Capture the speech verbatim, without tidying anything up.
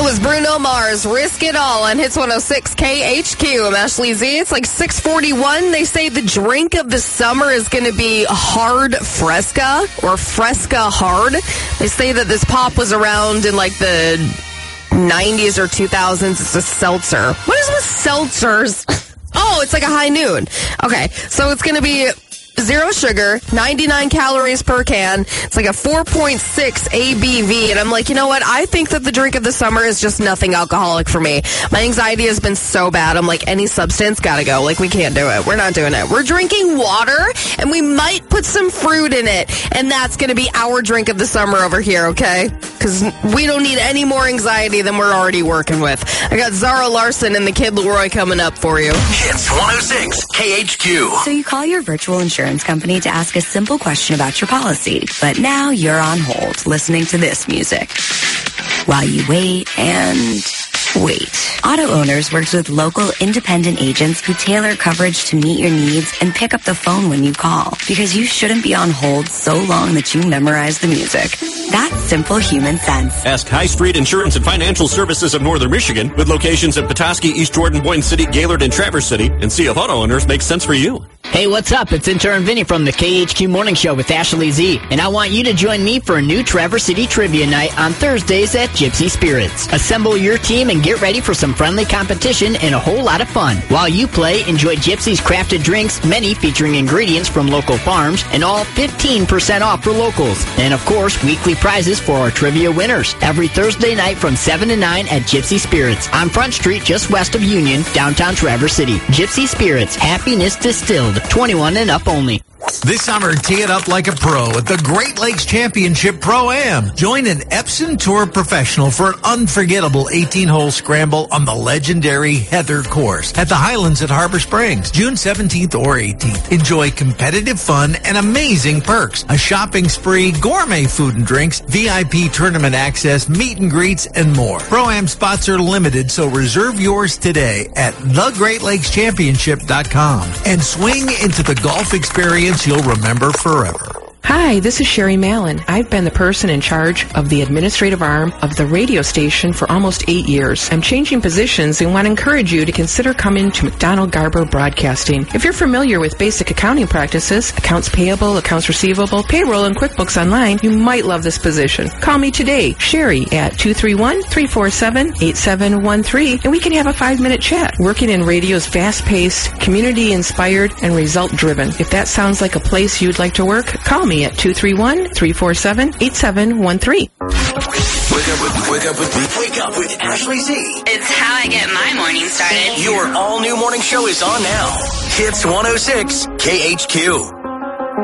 was Bruno Mars, Risk It All on Hits one oh six K H Q. I'm Ashley Z. It's like six forty-one. They say the drink of the summer is going to be hard Fresca or Fresca hard. They say that this pop was around in like the nineties or two thousands. It's a seltzer. What is with seltzers? Oh, it's like a high noon. Okay, so it's going to be zero sugar, ninety-nine calories per can. It's like a four point six A B V. And I'm like, you know what? I think that the drink of the summer is just nothing alcoholic for me. My anxiety has been so bad. I'm like, any substance, gotta go. Like, we can't do it. We're not doing it. We're drinking water, and we might put some fruit in it. And that's going to be our drink of the summer over here, okay? Because we don't need any more anxiety than we're already working with. I got Zara Larson and the Kid Leroy coming up for you. Hits one oh six K H Q. So you call your virtual insurance company to ask a simple question about your policy, but now you're on hold listening to this music while you wait and wait. Auto Owners works with local independent agents who tailor coverage to meet your needs and pick up the phone when you call, because you shouldn't be on hold so long that you memorize the music. That's simple human sense. Ask High Street Insurance and Financial Services of Northern Michigan, with locations in Petoskey, East Jordan, Boyne City, Gaylord, and Traverse City, and see if Auto Owners makes sense for you. Hey, what's up? It's intern Vinny from the K H Q Morning Show with Ashley Z, and I want you to join me for a new Traverse City Trivia Night on Thursdays at Gypsy Spirits. Assemble your team and get ready for some friendly competition and a whole lot of fun. While you play, enjoy Gypsy's crafted drinks, many featuring ingredients from local farms, and all fifteen percent off for locals. And of course, weekly prizes for our trivia winners. Every Thursday night from seven to nine at Gypsy Spirits on Front Street, just west of Union, downtown Traverse City. Gypsy Spirits, happiness distilled. twenty-one and up only. This summer, tee it up like a pro at the Great Lakes Championship Pro-Am. Join an Epson Tour professional for an unforgettable eighteen-hole scramble on the legendary Heather course at the Highlands at Harbor Springs, June seventeenth or eighteenth. Enjoy competitive fun and amazing perks, a shopping spree, gourmet food and drinks, V I P tournament access, meet and greets, and more. Pro-Am spots are limited, so reserve yours today at the great lakes championship dot com and swing into the golf experience you'll remember forever. Hi, this is Sherry Mallon. I've been the person in charge of the administrative arm of the radio station for almost eight years. I'm changing positions and want to encourage you to consider coming to McDonald Garber Broadcasting. If you're familiar with basic accounting practices, accounts payable, accounts receivable, payroll, and QuickBooks Online, you might love this position. Call me today, Sherry, at two three one, three four seven, eight seven one three, and we can have a five-minute chat. Working in radio's fast-paced, community-inspired, and result-driven. If that sounds like a place you'd like to work, call me at two three one, three four seven, eight seven one three. Wake up with, wake up with, wake up with Ashley Z. It's how I get my morning started. Your all-new morning show is on now. Hits one oh six K H Q.